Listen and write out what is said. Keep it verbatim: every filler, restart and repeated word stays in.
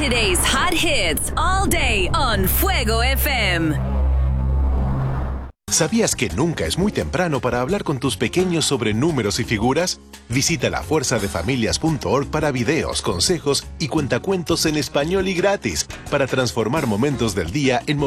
Today's hot hits all day on Fuego F M. ¿Sabías que nunca es muy temprano para hablar con tus pequeños sobre números y figuras? Visita la fuerza de familias punto org para videos, consejos y cuentacuentos en español y gratis para transformar momentos del día en momentos